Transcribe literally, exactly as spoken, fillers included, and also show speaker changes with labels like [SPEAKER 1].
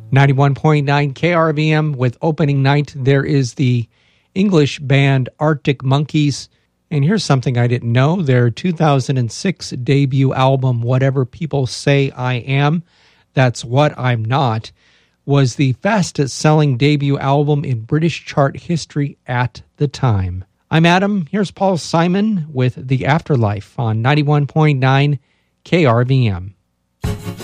[SPEAKER 1] ninety-one point nine K R V M with opening night. There is the English band Arctic Monkeys. And here's something I didn't know. Their two thousand six debut album, Whatever People Say I Am, That's What I'm Not, was the fastest selling debut album in British chart history at the time. I'm Adam. Here's Paul Simon with The Afterlife on ninety-one point nine K R V M.